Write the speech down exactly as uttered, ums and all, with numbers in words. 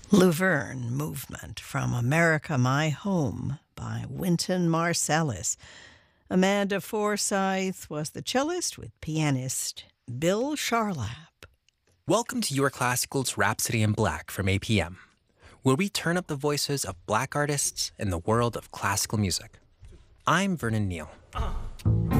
Luverne Movement from America My Home by Wynton Marsalis. Amanda Forsyth was the cellist with pianist Bill Charlap. Welcome to Your Classical's Rhapsody in Black from A P M, where we turn up the voices of Black artists in the world of classical music. I'm Vernon Neal. Uh.